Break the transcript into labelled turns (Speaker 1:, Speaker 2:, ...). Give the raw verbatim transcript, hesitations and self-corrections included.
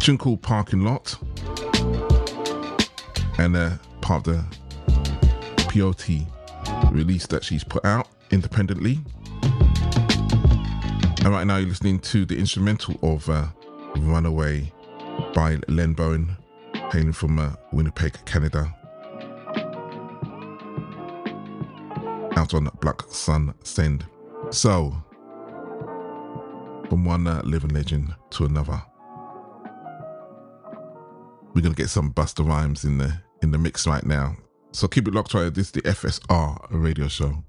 Speaker 1: tune called Parking Lot, and uh, part of the P O T release that she's put out independently. And right now you're listening to the instrumental of uh, Runaway by Len Bowen, hailing from uh, Winnipeg, Canada. Out on Black Sun Send. So, from one uh, living legend to another, we're gonna get some Busta Rhymes in the in the mix right now. So keep it locked right. This is the F S R radio show.